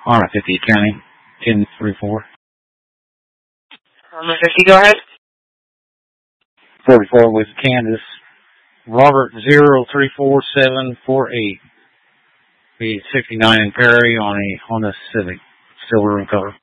Honor 50 County, 1034. Honor 50, go ahead. 44 with Kansas. Robert 034748. Be 69 in Perry on a Honda Civic, silver in color.